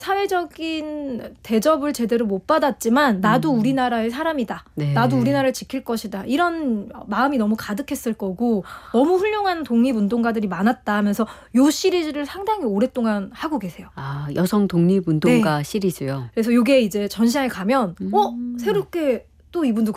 사회적인 대접을 제대로 못 받았지만 나도 우리나라의 사람이다. 네. 나도 우리나라를 지킬 것이다. 이런 마음이 너무 가득했을 거고 너무 훌륭한 독립운동가들이 많았다 하면서 요 시리즈를 상당히 오랫동안 하고 계세요. 아, 여성 독립운동가 시리즈요. 그래서 요게 이제 전시장에 가면 새롭게 또 이분도